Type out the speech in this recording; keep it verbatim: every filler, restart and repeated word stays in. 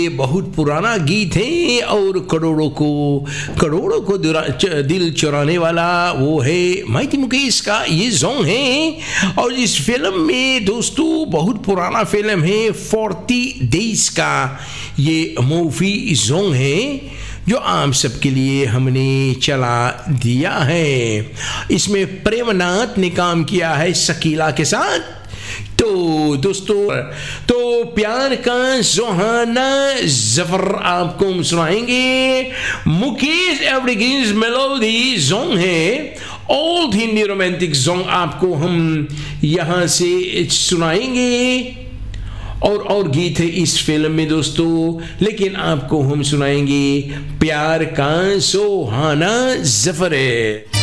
ये बहुत पुराना गीत है और करोड़ों को करोड़ों को दिल चुराने वाला वो है माइटी मुकेश का ये सॉन्ग है। और इस फिल्म में दोस्तों बहुत पुराना फिल्म है फोर्टी डेज का ये मूवी सॉन्ग है जो आप सबके लिए हमने चला दिया है। इसमें प्रेमनाथ ने काम किया है शकीला के साथ। तो दोस्तों तो प्यार का सुहाना जफर आपको हम सुनाएंगे। मुकेश एवरीग्रीन्स मेलोडी सॉन्ग है, ओल्ड हिंदी रोमांटिक सॉन्ग आपको हम यहाँ से सुनाएंगे। और और गीत है इस फिल्म में दोस्तों, लेकिन आपको हम सुनाएंगे प्यार का सुहाना जफर है।